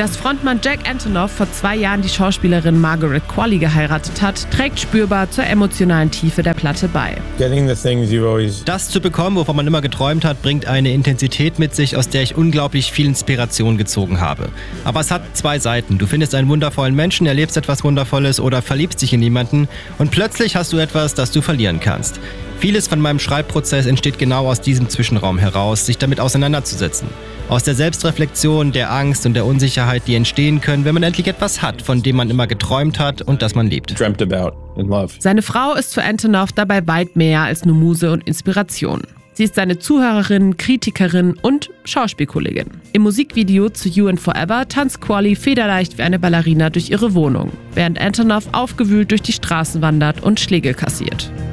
Dass Frontmann Jack Antonoff vor 2 Jahren die Schauspielerin Margaret Qualley geheiratet hat, trägt spürbar zur emotionalen Tiefe der Platte bei. Das zu bekommen, wovon man immer geträumt hat, bringt eine Intensität mit sich, aus der ich unglaublich viel Inspiration gezogen habe. Aber es hat 2 Seiten. Du findest einen wundervollen Menschen, erlebst etwas Wundervolles oder verliebst dich in jemanden und plötzlich hast du etwas, das du verlieren kannst. Vieles von meinem Schreibprozess entsteht genau aus diesem Zwischenraum heraus, sich damit auseinanderzusetzen. Aus der Selbstreflexion, der Angst und der Unsicherheit, die entstehen können, wenn man endlich etwas hat, von dem man immer geträumt hat und das man liebt. Seine Frau ist für Antonoff dabei weit mehr als nur Muse und Inspiration. Sie ist seine Zuhörerin, Kritikerin und Schauspielkollegin. Im Musikvideo zu You and Forever tanzt Qualley federleicht wie eine Ballerina durch ihre Wohnung, während Antonoff aufgewühlt durch die Straßen wandert und Schläge kassiert.